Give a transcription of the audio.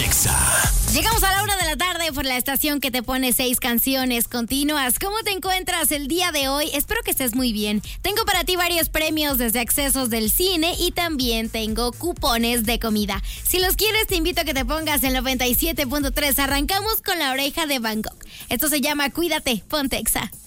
Exa. Llegamos a la 1:00 p.m. por la estación que te pone 6 canciones continuas. ¿Cómo te encuentras el día de hoy? Espero que estés muy bien. Tengo para ti varios premios desde accesos del cine y también tengo cupones de comida. Si los quieres, te invito a que te pongas en 97.3. Arrancamos con La Oreja de Van Gogh. Esto se llama Cuídate, ponte Exa.